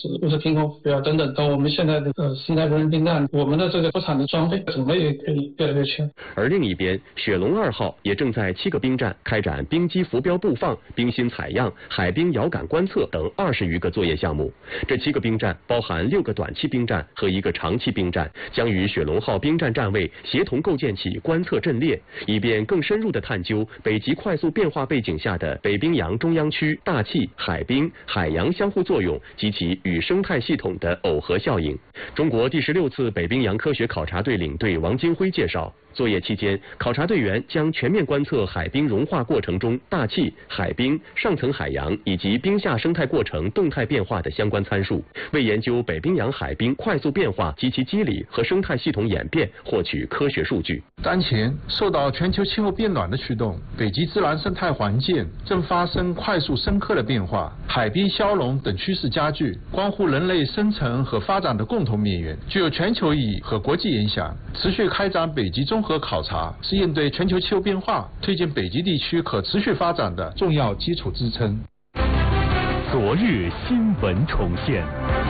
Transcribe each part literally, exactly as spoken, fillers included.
不是凭空浮标等等。等我们现在的呃生态无人兵站，我们的这个出产的装备种类也可以越来越全。 而另一边，雪龙二号也正在七个兵站开展冰机浮标布放、冰芯采样、海冰遥感观测等二十余个作业项目。这七个兵站包含六个短期兵站和一个长期兵站，将与雪龙号兵站站位协同构建起观测阵列，以便更深入地探究北极快速变化背景下的北冰洋中央区大气、海冰、海洋相互作用及其与生态系统的耦合效应。中国第十六次北冰洋科学考察队领队王金辉介绍，作业期间，考察队员将全面观测海冰融化过程中大气、海冰、上层海洋以及冰下生态过程动态变化的相关参数，为研究北冰洋海冰快速变化及其机理和生态系统演变获取科学数据。 当前，受到全球气候变暖的驱动，北极自然生态环境正发生快速深刻的变化，海冰消融等趋势加剧，关乎人类生存和发展的共同命运，具有全球意义和国际影响。持续开展北极综合考察，是应对全球气候变化、推进北极地区可持续发展的重要基础支撑。 昨日新闻重现，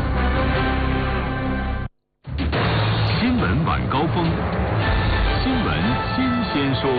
新闻晚高峰，新闻新鲜说。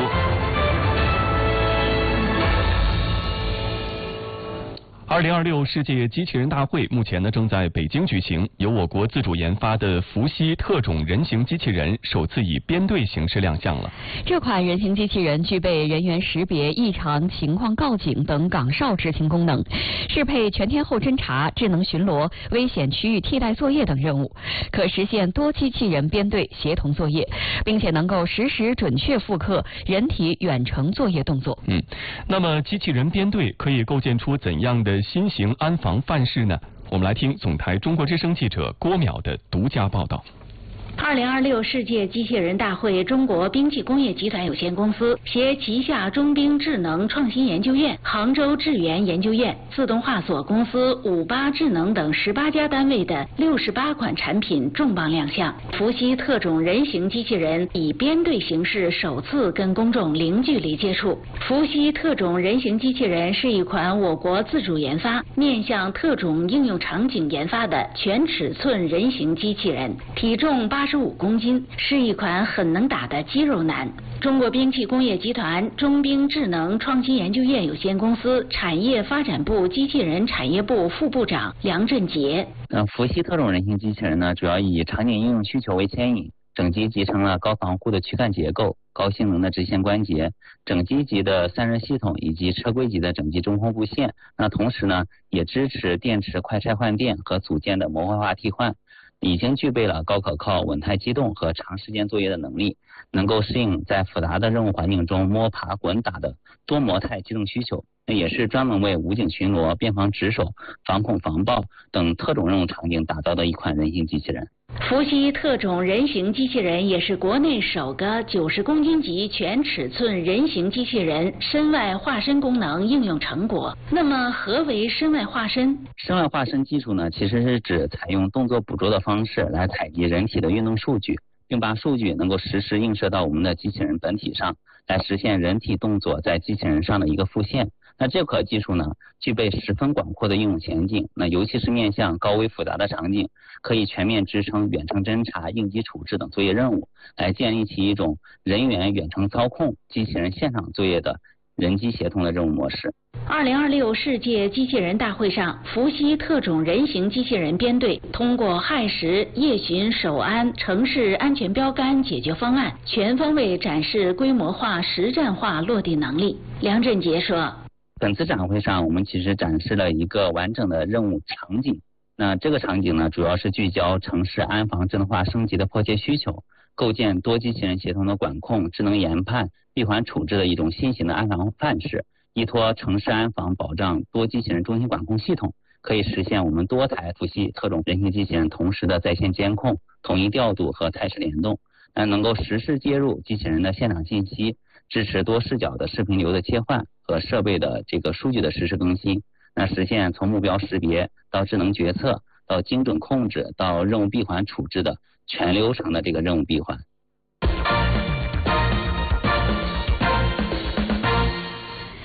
二零二六世界机器人大会目前呢正在北京举行，由我国自主研发的伏羲特种人形机器人首次以编队形式亮相了。 这款人形机器人具备人员识别、异常情况告警等岗哨执勤功能，适配全天候侦察、智能巡逻、危险区域替代作业等任务，可实现多机器人编队协同作业，并且能够实时准确复刻人体远程作业动作。 嗯，那么机器人编队可以构建出怎样的新型安防范式呢？我们来听总台中国之声记者郭淼的独家报道。 二零二六世界机器人大会中国兵器工业集团有限公司携旗下中兵智能创新研究院、杭州智源研究院、自动化所公司、五八智能等十八家单位的六十八款产品重磅亮相。伏羲特种人形机器人以编队形式首次跟公众零距离接触。伏羲特种人形机器人是一款我国自主研发、面向特种应用场景研发的全尺寸人形机器人，体重八十五公斤，是一款很能打的肌肉男。中国兵器工业集团中兵智能创新研究院有限公司产业发展部机器人产业部副部长梁振杰。 呃，伏羲特种人形机器人呢，主要以场景应用需求为牵引，整机集成了高防护的躯干结构、高性能的直线关节、整机级的散热系统以及车规级的整机中控布线。那同时呢，也支持电池快拆换电和组件的模块化替换。已经具备了高可靠、稳态机动和长时间作业的能力，能够适应在复杂的任务环境中摸爬滚打的多模态机动需求。那也是专门为武警巡逻、边防值守、防恐防爆等特种任务场景打造的一款人形机器人。 伏羲特种人形机器人也是国内首个九十公斤级全尺寸人形机器人身外化身功能应用成果。那么何为身外化身？ 身外化身技术呢，其实是指采用动作捕捉的方式来采集人体的运动数据，并把数据能够实时映射到我们的机器人本体上，来实现人体动作在机器人上的一个复现。那这款技术呢，具备十分广阔的应用前景，那尤其是面向高危复杂的场景，可以全面支撑远程侦察、应急处置等作业任务，来建立起一种人员远程操控、机器人现场作业的人机协同的任务模式。 二零二六世界机器人大会上，伏羲特种人形机器人编队通过亥时、夜巡、守安、城市安全标杆解决方案，全方位展示规模化、实战化落地能力。梁振杰说， 本次展会上，我们其实展示了一个完整的任务场景。那这个场景呢，主要是聚焦城市安防智能化升级的迫切需求，构建多机器人协同的管控、智能研判、闭环处置的一种新型的安防范式，依托城市安防保障多机器人中心管控系统，可以实现我们多台伏羲特种人形机器人同时的在线监控、统一调度和态势联动，那能够实时接入机器人的现场信息，支持多视角的视频流的切换和设备的这个数据的实时更新，那实现从目标识别到智能决策到精准控制到任务闭环处置的全流程的这个任务闭环。 近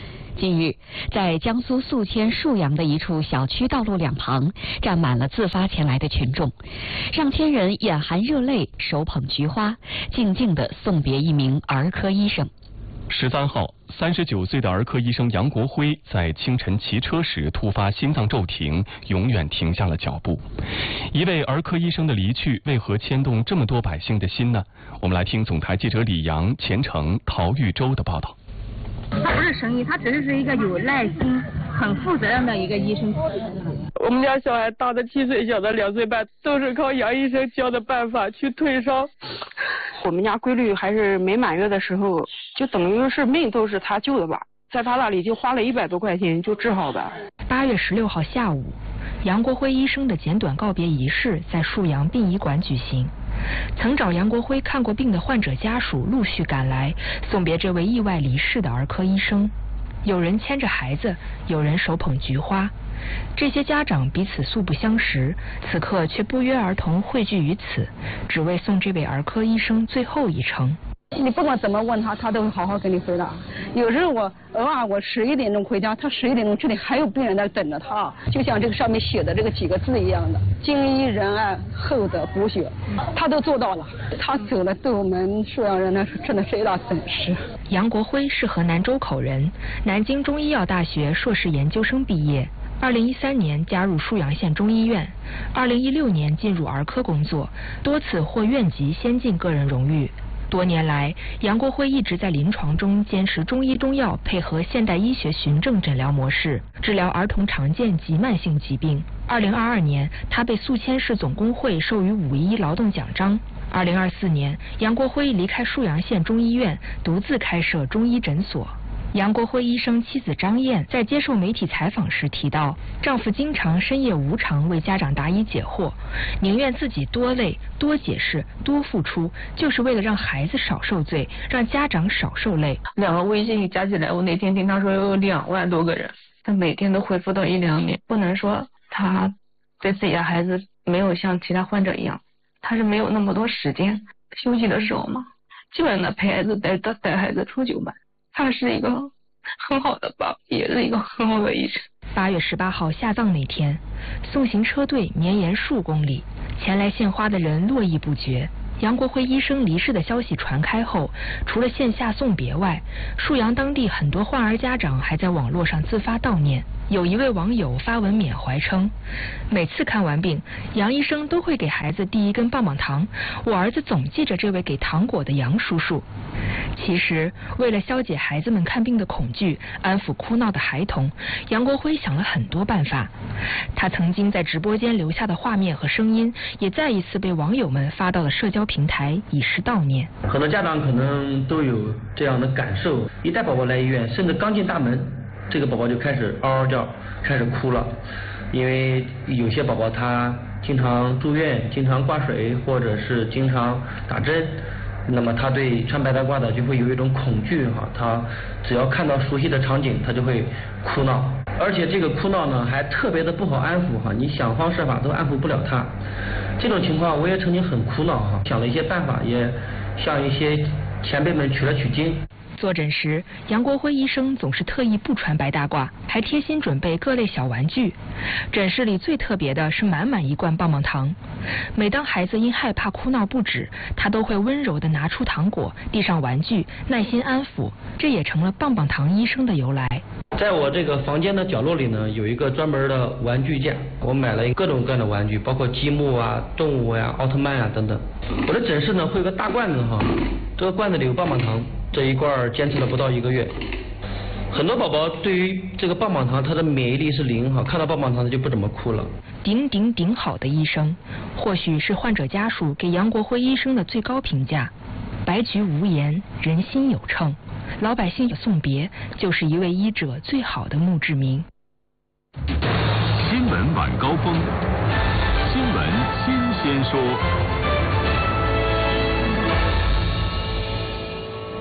近日，在江苏宿迁沭阳的一处小区道路两旁，站满了自发前来的群众，上千人眼含热泪，手捧菊花，静静地送别一名儿科医生。 十三号，三十九岁的儿科医生杨国辉在清晨骑车时突发心脏骤停，永远停下了脚步。一位儿科医生的离去，为何牵动这么多百姓的心呢？我们来听总台记者李阳、钱程、陶玉洲的报道。 他不是生意，他只是一个有耐心、很负责任的一个医生。 我们家小孩大的七岁，小的两岁半，都是靠杨医生教的办法去退烧。我们家闺女还是没满月的时候，就等于是命都是他救的吧，在他那里就花了一百多块钱就治好的。 八月十六号下午，杨国辉医生的简短告别仪式在沭阳殡仪馆举行。曾找杨国辉看过病的患者家属陆续赶来，送别这位意外离世的儿科医生。有人牵着孩子，有人手捧菊花。这些家长彼此素不相识，此刻却不约而同汇聚于此，只为送这位儿科医生最后一程。 你不管怎么问他，他都会好好跟你回答。有时候我偶尔我十一点钟回家，他十一点钟这里还有病人在等着他，就像这个上面写的这个几个字一样的，精医仁爱厚德补血，他都做到了。他走了，对我们沭阳人来说真的是一大损失。 杨国辉是河南周口人，南京中医药大学硕士研究生毕业。二零一三年加入沭阳县中医院，二零一六年进入儿科工作，多次获院级先进个人荣誉。多年来，杨国辉一直在临床中坚持中医中药配合现代医学循证诊疗模式，治疗儿童常见及慢性疾病。二零二二年，他被宿迁市总工会授予五一劳动奖章。二零二四年，杨国辉离开沭阳县中医院，独自开设中医诊所。杨国辉医生妻子张燕在接受媒体采访时提到，丈夫经常深夜无偿为家长答疑解惑，宁愿自己多累、多解释、多付出，就是为了让孩子少受罪，让家长少受累。 两个微信加起来，我那天听他说有两万多个人，他每天都回复到一两年。不能说他对自己的孩子没有像其他患者一样，他是没有那么多时间休息的时候嘛，基本上陪孩子带带带孩子出去玩。他是一个很好的爸，也是一个很好的医生。 八月十八号下葬那天，送行车队绵延数公里，前来献花的人络绎不绝。杨国辉医生离世的消息传开后，除了线下送别外，沭阳当地很多患儿家长还在网络上自发悼念。有一位网友发文缅怀称，每次看完病，杨医生都会给孩子递一根棒棒糖，我儿子总记着这位给糖果的杨叔叔。其实，为了消解孩子们看病的恐惧，安抚哭闹的孩童，杨国辉想了很多办法。他曾经在直播间留下的画面和声音，也再一次被网友们发到了社交平台，以示悼念。 很多家长可能都有这样的感受，一带宝宝来医院，甚至刚进大门，这个宝宝就开始嗷嗷叫，开始哭了。因为有些宝宝他经常住院，经常挂水，或者是经常打针，那么他对穿白大褂的就会有一种恐惧哈，他只要看到熟悉的场景，他就会哭闹，而且这个哭闹呢还特别的不好安抚哈，你想方设法都安抚不了他。这种情况我也曾经很苦恼哈，想了一些办法，也向一些前辈们取了取经。 坐诊时，杨国辉医生总是特意不穿白大褂，还贴心准备各类小玩具。诊室里最特别的是满满一罐棒棒糖。每当孩子因害怕哭闹不止，他都会温柔地拿出糖果，递上玩具，耐心安抚，这也成了棒棒糖医生的由来。 在我这个房间的角落里呢，有一个专门的玩具架，我买了各种各样的玩具，包括积木啊、动物呀、奥特曼啊等等。我的诊室呢会有个大罐子哈，这个罐子里有棒棒糖，这一罐坚持了不到一个月。很多宝宝对于这个棒棒糖，他的免疫力是零哈，看到棒棒糖他就不怎么哭了。 顶顶顶好的医生，或许是患者家属给杨国辉医生的最高评价。白菊无言，人心有称。老百姓的送别，就是一位医者最好的墓志铭。 新闻晚高峰，新闻新鲜说。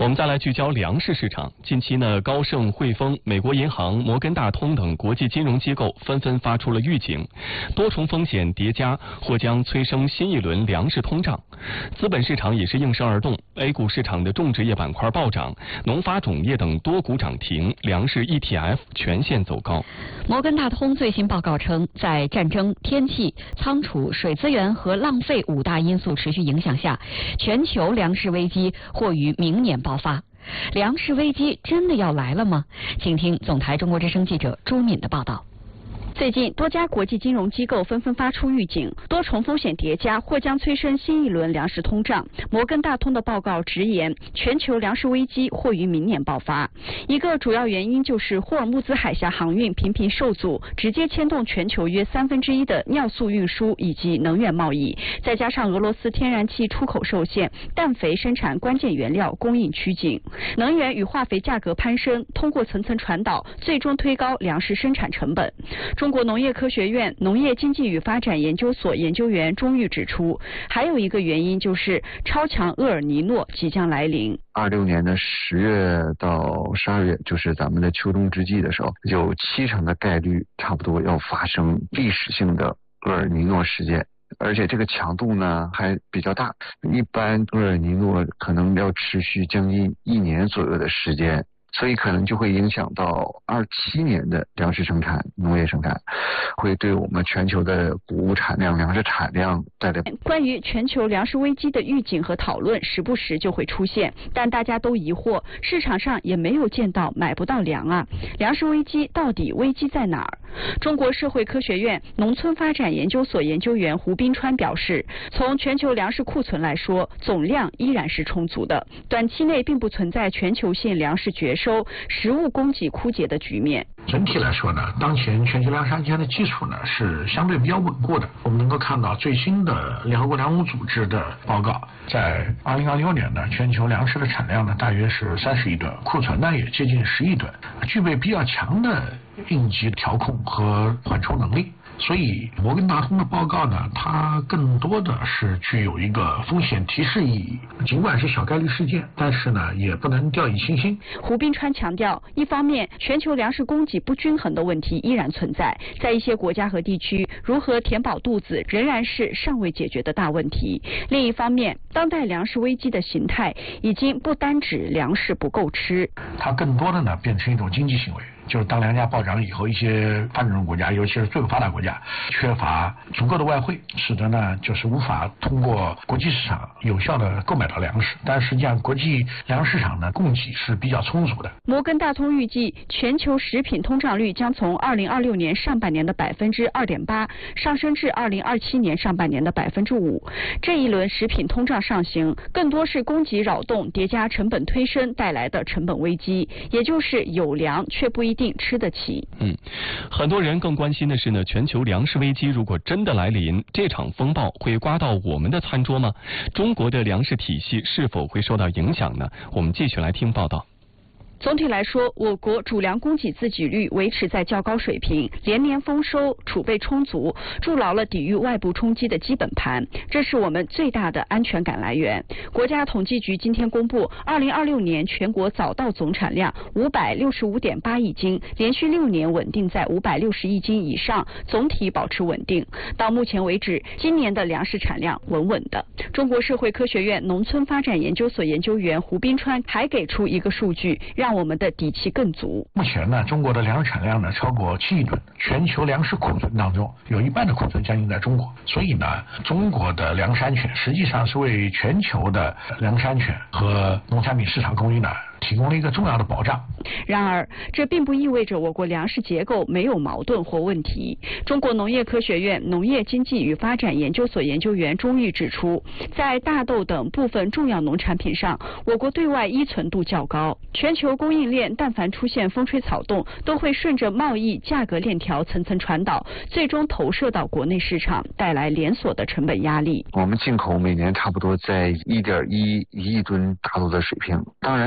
我们再来聚焦粮食市场。近期呢，高盛、汇丰、美国银行、摩根大通等国际金融机构纷纷发出了预警，多重风险叠加或将催生新一轮粮食通胀。资本市场也是应声而动 ，A 股市场的种植业板块暴涨，农发种业等多股涨停，粮食 E T F 全线走高。 摩根大通最新报告称，在战争、天气、仓储、水资源和浪费五大因素持续影响下，全球粮食危机或于明年爆发。粮食危机真的要来了吗？请听总台中国之声记者朱敏的报道。 最近，多家国际金融机构纷纷发出预警，多重风险叠加或将催生新一轮粮食通胀。摩根大通的报告直言，全球粮食危机或于明年爆发。一个主要原因就是霍尔木兹海峡航运频频受阻，直接牵动全球约三分之一的尿素运输以及能源贸易。再加上俄罗斯天然气出口受限，氮肥生产关键原料供应趋紧，能源与化肥价格攀升，通过层层传导，最终推高粮食生产成本。中国农业科学院农业经济与发展研究所研究员钟玉指出，还有一个原因就是超强厄尔尼诺即将来临。 二六年的十月到十二月，就是咱们的秋冬之际的时候，有七成的概率差不多要发生历史性的厄尔尼诺事件。而且这个强度呢还比较大，一般厄尔尼诺可能要持续将近一年左右的时间。所以可能就会影响到二七年的粮食生产、农业生产，会对我们全球的谷物产量、粮食产量带来。 关于全球粮食危机的预警和讨论，时不时就会出现，但大家都疑惑，市场上也没有见到买不到粮啊。粮食危机到底危机在哪儿？中国社会科学院农村发展研究所研究员胡斌川表示，从全球粮食库存来说，总量依然是充足的，短期内并不存在全球性粮食绝收。收食物供给枯竭的局面。 整体来说呢，当前全球粮食安全的基础呢是相对比较稳固的。我们能够看到最新的联合国粮农组织的报告，在二零二六年呢，全球粮食的产量呢大约是三十亿吨，库存呢也接近十亿吨，具备比较强的应急调控和缓冲能力。所以摩根大通的报告呢，它更多的是具有一个风险提示意义，尽管是小概率事件，但是呢也不能掉以轻心。 胡斌川强调，一方面全球粮食供给不均衡的问题依然存在，在一些国家和地区，如何填饱肚子仍然是尚未解决的大问题。另一方面，当代粮食危机的形态已经不单指粮食不够吃， 它更多的呢变成一种经济行为。就是当粮价暴涨以后，一些发展中国家，尤其是最不发达国家，缺乏足够的外汇，使得呢就是无法通过国际市场有效的购买到粮食。但实际上，国际粮食市场呢供给是比较充足的。 摩根大通预计，全球食品通胀率将从二零二六年上半年的百分之二点八上升至二零二七年上半年的百分之五。这一轮食品通胀上行，更多是供给扰动叠加成本推升带来的成本危机，也就是有粮却不一定吃得起。 嗯，很多人更关心的是呢，全球粮食危机如果真的来临，这场风暴会刮到我们的餐桌吗？中国的粮食体系是否会受到影响呢？我们继续来听报道。 总体来说，我国主粮供给自给率维持在较高水平，连年丰收，储备充足，筑牢了抵御外部冲击的基本盘，这是我们最大的安全感来源。国家统计局今天公布，二零二六年全国早稻总产量五百六十五点八亿斤，连续六年稳定在五百六十亿斤以上，总体保持稳定。到目前为止，今年的粮食产量稳稳的。中国社会科学院农村发展研究所研究员胡斌川还给出一个数据，让我们的底气更足。 目前呢，中国的粮食产量呢超过七亿吨，全球粮食库存当中有一半的库存将近在中国，所以呢，中国的粮食安全实际上是为全球的粮食安全和农产品市场供应呢提供了一个重要的保障。 然而，这并不意味着我国粮食结构没有矛盾或问题。中国农业科学院农业经济与发展研究所研究员钟玉指出，在大豆等部分重要农产品上，我国对外依存度较高，全球供应链但凡出现风吹草动，都会顺着贸易价格链条层层传导，最终投射到国内市场，带来连锁的成本压力。 我们进口每年差不多在一点一亿吨大豆的水平，当然在国际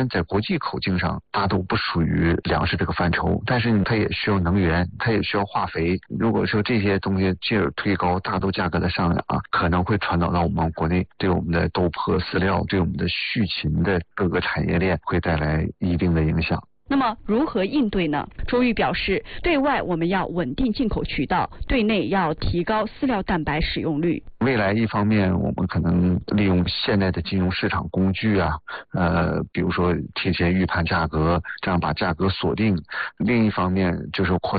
济口径上大都不属于粮食这个范畴，但是它也需要能源，它也需要化肥。如果说这些东西进而推高大豆价格的上涨啊，可能会传导到我们国内，对我们的豆粕饲料，对我们的畜禽的各个产业链会带来一定的影响。 那么如何应对呢？周瑜表示，对外我们要稳定进口渠道，对内要提高饲料蛋白使用率。 未来一方面我们可能利用现在的金融市场工具啊，呃，比如说提前预判价格，这样把价格锁定；另一方面就是扩